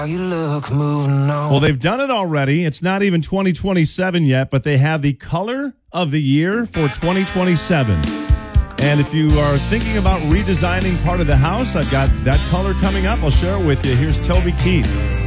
You look moving on. Well, they've done it already. It's not even 2027 yet, but they have the color of the year for 2027. And if you are thinking about redesigning part of the house, I've got that color coming up. I'll share it with you. Here's Toby Keith.